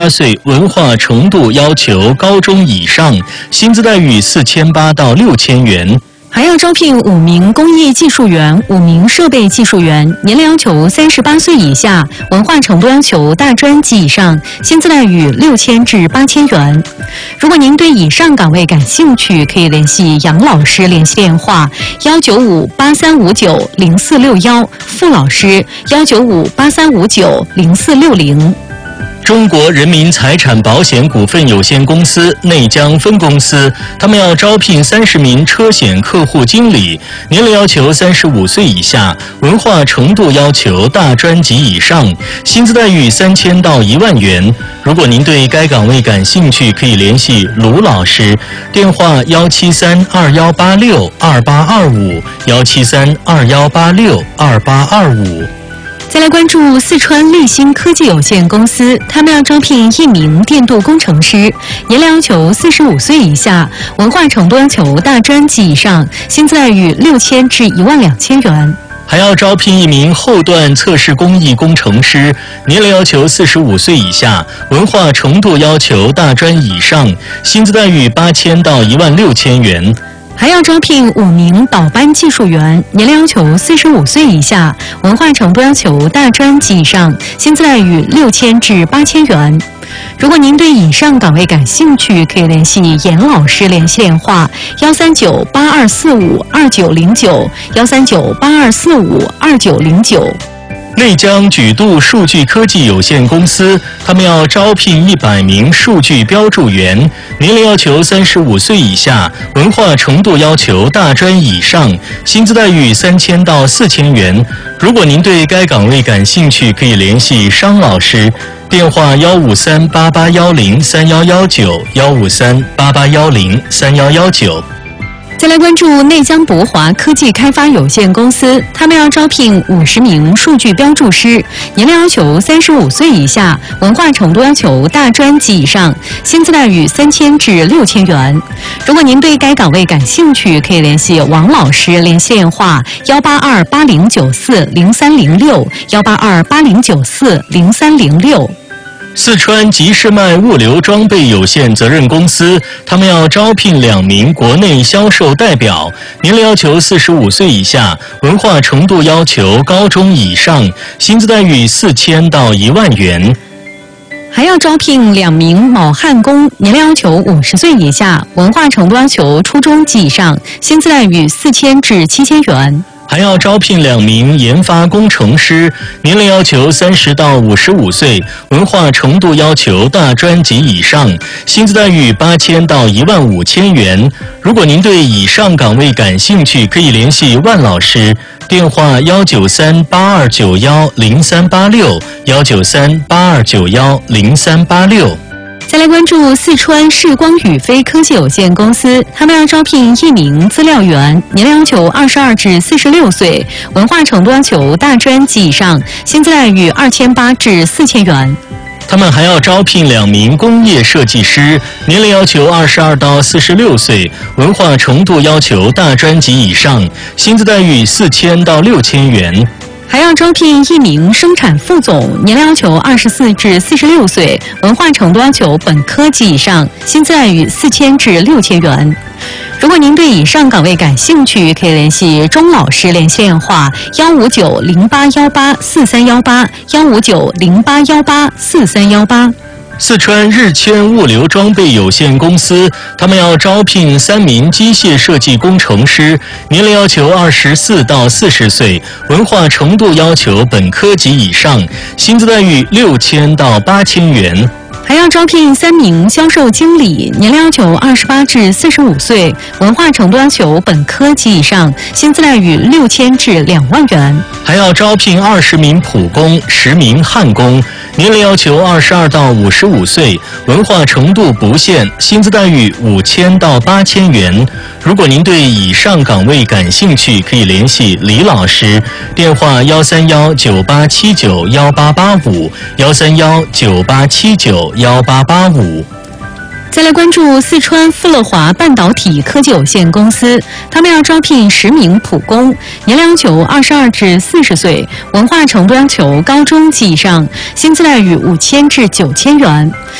岁，文化程度要求高中以上，薪资待遇4800到6000元。 还要招聘5名工艺技术员、5名设备技术员，年龄要求38岁以下，文化程度要求大专及以上，薪资待遇6000至8000元。如果您对以上岗位感兴趣，可以联系杨老师联系电话19583590461，傅老师19583590460。 中国人民财产保险股份有限公司内江分公司，他们要招聘30名车险客户经理，年龄要求35岁以下，文化程度要求大专及以上，薪资待遇3000到1万元。如果您对该岗位感兴趣，可以联系卢老师，电话17321862825，17321862825。 再来关注四川立新科技有限公司，他们要招聘1名电镀工程师，年龄要求45岁以下，文化程度要求大专及以上，薪资待遇6000至12000元。 还要招聘1名后段测试工艺工程师，年龄要求45岁以下，文化程度要求大专以上，薪资待遇8000到16000元。 还要招聘5名导班技术员，年龄要求45岁以下，文化程度要求大专及以上，薪资待遇6000至8000元。如果您对以上岗位感兴趣，可以联系严老师联系电话13982452909，13982452909。 内江举度数据科技有限公司，他们要招聘100名数据标注员，年龄要求35岁以下，文化程度要求大专以上，薪资待遇3000到4000元。如果您对该岗位感兴趣，可以联系商老师，电话15388103119，15388103119。 再来关注内江博华科技开发有限公司，他们要招聘50名数据标注师，年龄要求35岁以下，文化程度要求大专及以上，薪资待遇3000至6000元。如果您对该岗位感兴趣，可以联系王老师联系电话18280940306，18280940306。 四川吉士迈物流装备有限责任公司，他们要招聘2名国内销售代表，年龄要求45岁以下，文化程度要求高中以上，薪资待遇4000到1万元。 还要招聘2名铆焊工，年龄要求50岁以下，文化程度要求初中及以上，薪资待遇4000至7000元。 还要招聘2名研发工程师，年龄要求30到55岁，文化程度要求大专及以上，薪资待遇8000到15000元。如果您对以上岗位感兴趣，可以联系万老师，电话19382910386，19382910386。 再来关注四川视光宇飞科技有限公司，他们要招聘1名资料员，年龄要求22至46岁，文化程度要求大专及以上，薪资待遇2800至4000元。 他们还要招聘2名工业设计师，年龄要求22到46岁，文化程度要求大专及以上，薪资待遇4000到6000元。 还要招聘1名生产副总，年龄要求24至46岁，文化程度要求本科及以上，薪资待遇4000至6000元。如果您对以上岗位感兴趣，可以联系钟老师联系电话15908184318，15908184318。 四川日迁物流装备有限公司，他们要招聘3名机械设计工程师，年龄要求24到40岁，文化程度要求本科及以上，薪资待遇6000到8000元。 还要招聘3名销售经理，年龄要求28至45岁，文化程度要求本科及以上，薪资待遇6000至2万元。 还要招聘20名普工、10名焊工，年龄要求22到55岁，文化程度不限，薪资待遇5000到8000元。如果您对以上岗位感兴趣，可以联系李老师，电话13198791885，13198791885。 再来关注四川富乐华半导体科技有限公司，他们要招聘10名普工，年龄要求22至40岁，文化程度要求高中及以上，薪资待遇5000至9000元。